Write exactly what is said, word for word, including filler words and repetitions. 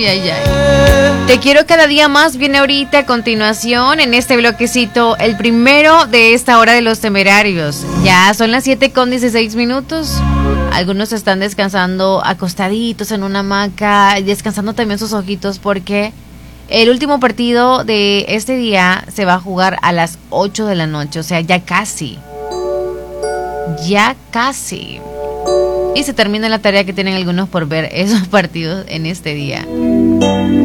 Ay, ay, ay. Te quiero cada día más viene ahorita a continuación en este bloquecito, el primero de esta hora de los temerarios. Ya son las siete con dieciséis minutos. Algunos están descansando acostaditos en una hamaca, descansando también sus ojitos porque el último partido de este día se va a jugar a las ocho de la noche, o sea, ya casi. Ya casi. Y se termina la tarea que tienen algunos por ver esos partidos en este día.